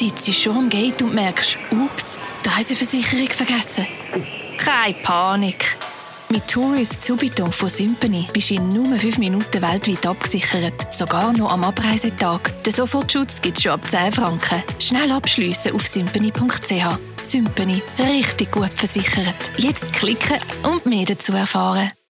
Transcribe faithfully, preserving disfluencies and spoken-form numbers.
sitzt schon am Gate und merkst, ups, die Reiseversicherung vergessen. Keine Panik. Mit Tourist Subito von Sympany bist du in nur fünf Minuten weltweit abgesichert. Sogar noch am Abreisetag. Den Sofortschutz gibt es schon ab zehn Franken. Schnell abschliessen auf sympany punkt c h. Sympany. Richtig gut versichert. Jetzt klicken und mehr dazu erfahren.